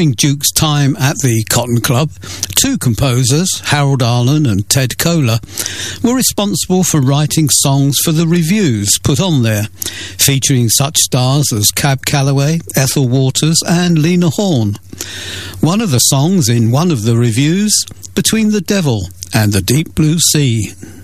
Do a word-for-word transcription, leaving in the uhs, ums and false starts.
During Duke's time at the Cotton Club, two composers, Harold Arlen and Ted Koehler, were responsible for writing songs for the revues put on there, featuring such stars as Cab Calloway, Ethel Waters and Lena Horne. One of the songs in one of the revues, Between the Devil and the Deep Blue Sea.